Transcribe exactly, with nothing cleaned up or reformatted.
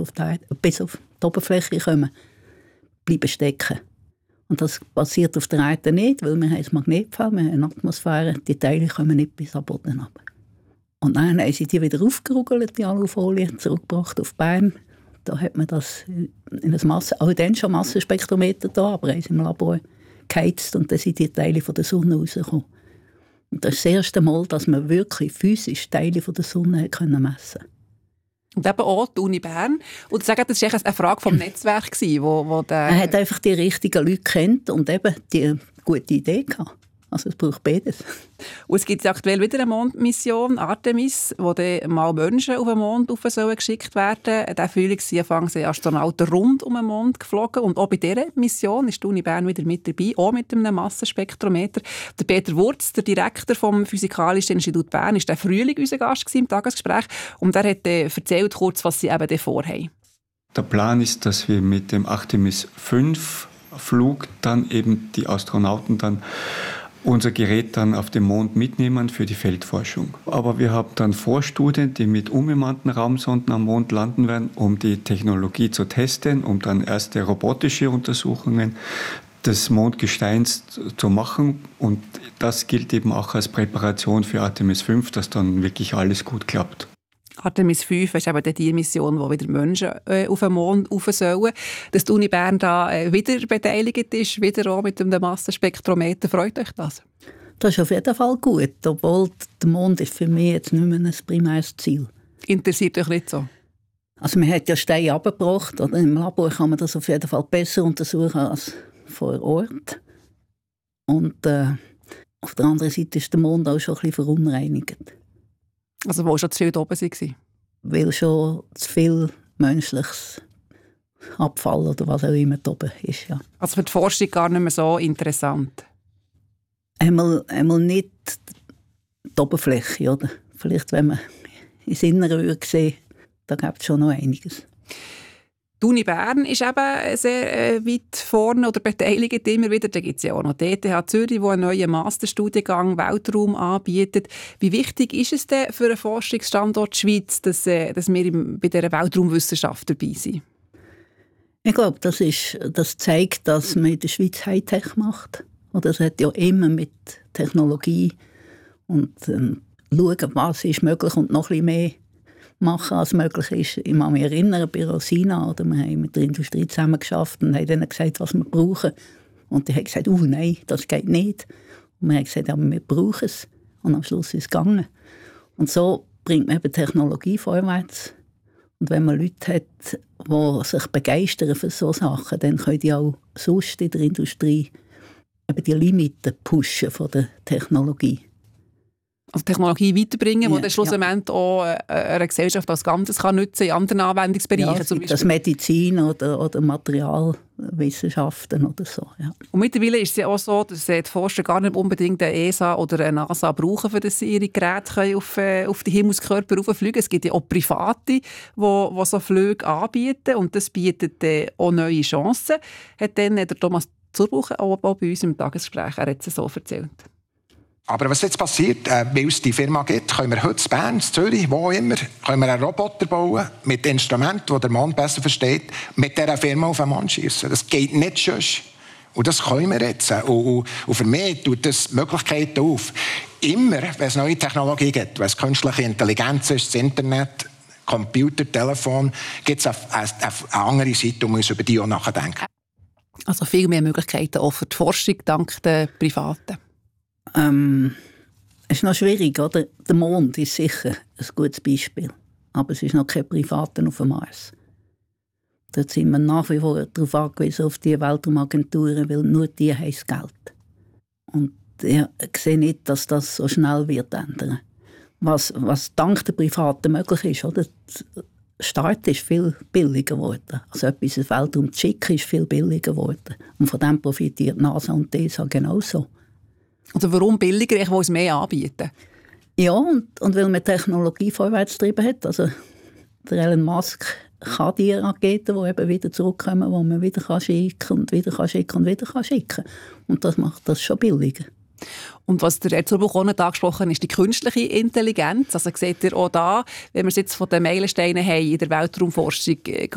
auf die, Erde, bis auf die Oberfläche kommen, bleiben stecken. Und das passiert auf der Erde nicht, weil wir haben ein Magnetfeld, wir haben eine Atmosphäre, die Teile kommen nicht bis am Boden runter. Und dann haben sie die wieder aufgerugelt, die Alufolie, zurückgebracht auf Bern. Da hat man das in ein Masse, auch dann schon Massenspektrometer da, aber haben sie im Labor geheizt und dann sind die Teile von der Sonne rausgekommen. Und das ist das erste Mal, dass man wirklich physisch Teile von der Sonne messen konnte. Und eben auch die Uni Bern. Und sagen, das war eine Frage vom Netzwerk, wo, wo der... Er hat einfach die richtigen Leute kennt und eben die gute Idee gehabt. Also es braucht beides. Und es gibt aktuell wieder eine Mondmission, Artemis, wo dann mal Menschen auf den Mond rauf sollen geschickt werden. Diesen Frühlingsanfang sind Astronauten rund um den Mond geflogen. Und auch bei dieser Mission ist die Uni Bern wieder mit dabei, auch mit einem Massenspektrometer. Der Peter Wurz, der Direktor vom Physikalischen Institut Bern, war der Frühling unser Gast im Tagesgespräch. Und er hat erzählt kurz, was sie eben vorhaben. Der Plan ist, dass wir mit dem Artemis fünf Flug dann eben die Astronauten dann unser Gerät dann auf dem Mond mitnehmen für die Feldforschung. Aber wir haben dann Vorstudien, die mit unbemannten Raumsonden am Mond landen werden, um die Technologie zu testen, um dann erste robotische Untersuchungen des Mondgesteins zu machen. Und das gilt eben auch als Präparation für Artemis fünf, dass dann wirklich alles gut klappt. Artemis fünf ist eben die Mission, wo wieder Menschen äh, auf den Mond rauf sollen. Dass die Uni Bern da äh, wieder beteiligt ist, wieder auch mit dem Massenspektrometer. Freut euch das? Das ist auf jeden Fall gut, obwohl der Mond ist für mich jetzt nicht mehr ein primäres Ziel. Interessiert euch nicht so? Also man hat ja Steine abgebracht, oder im Labor kann man das auf jeden Fall besser untersuchen als vor Ort. Und äh, auf der anderen Seite ist der Mond auch schon ein bisschen verunreinigt. Also wo schon zu viel da oben waren? Weil schon zu viel menschliches Abfall oder was auch immer da oben ist. Ja. Also für die Forschung gar nicht mehr so interessant? Einmal, einmal nicht die Oberfläche. Oder? Vielleicht, wenn man ins Innere würde sehen, da gibt es schon noch einiges. Die Uni Bern ist eben sehr äh, weit vorne oder beteiligt immer wieder. Da gibt es ja auch noch die E T H Zürich, die einen neuen Masterstudiengang Weltraum anbietet. Wie wichtig ist es denn für einen Forschungsstandort Schweiz, dass, äh, dass wir im, bei dieser Weltraumwissenschaft dabei sind? Ich glaube, das, ist, das zeigt, dass man in der Schweiz Hightech macht. Oder es hat ja immer mit Technologie und ähm, schauen, was ist möglich und noch ein bisschen mehr machen, als möglich ist. Ich kann mich erinnern, bei Rosina, oder wir haben mit der Industrie zusammen geschafft und haben ihnen gesagt, was wir brauchen. Und die haben gesagt, oh nein, das geht nicht. Und wir haben gesagt, aber wir brauchen es. Und am Schluss ist es gegangen. Und so bringt man eben Technologie vorwärts. Und wenn man Leute hat, die sich begeistern für solche Sachen, dann können die auch sonst in der Industrie eben die Limiten pushen von der Technologie. Also Technologie weiterbringen, ja, die dann schlussendlich ja. auch äh, einer Gesellschaft als Ganzes kann nutzen in anderen Anwendungsbereichen. Ja, zum Beispiel. Das Medizin oder, oder Materialwissenschaften oder so. Ja. Und mittlerweile ist es ja auch so, dass die Forscher gar nicht unbedingt eine E S A oder eine NASA brauchen, für dass sie ihre Geräte auf, äh, auf die Himmelskörper rauffliegen. Es gibt ja auch Private, die, die so Flüge anbieten und das bietet äh, auch neue Chancen. Hat dann der Thomas Zurbuchen auch, auch bei uns im Tagesgespräch, er hat es so erzählt. Aber was jetzt passiert, äh, weil es die Firma gibt, können wir heute in Bern, in Zürich, wo immer, können wir einen Roboter bauen mit Instrumenten, die der Mann besser versteht, mit dieser Firma auf den Mann schiessen. Das geht nicht sonst. Und das können wir jetzt. Und, und, und für mich tut das Möglichkeiten auf. Immer, wenn es neue Technologie gibt, wenn es künstliche Intelligenz ist, das Internet, Computer, Telefon, gibt es eine, eine, eine andere Seite, um uns über die auch nachdenken. Also viel mehr Möglichkeiten auch für die Forschung dank der Privaten. Ähm, es ist noch schwierig, oder? Der Mond ist sicher ein gutes Beispiel. Aber es ist noch kein Privaten auf dem Mars. Dort sind wir nach wie vor darauf angewiesen, auf die Weltraumagenturen, weil nur die haben das Geld. Und ich sehe nicht, dass das so schnell wird ändern. Was, was dank der Privaten möglich ist, oder? Der Start ist viel billiger geworden. Also etwas ins Weltraum zu schicken, ist viel billiger geworden. Und von dem profitiert NASA und die E S A genauso. Also warum billiger? Ich will es mehr anbieten. Ja, und, und weil man Technologie vorwärts getrieben hat. Also der Elon Musk kann die Raketen, die eben wieder zurückkommen, die man wieder kann schicken und wieder kann schicken und wieder kann schicken. Und das macht das schon billiger. Und was der Zurbuch auch nicht angesprochen hat, ist die künstliche Intelligenz. Also seht ihr auch da, wenn wir es jetzt von den Meilensteinen haben in der Weltraumforschung,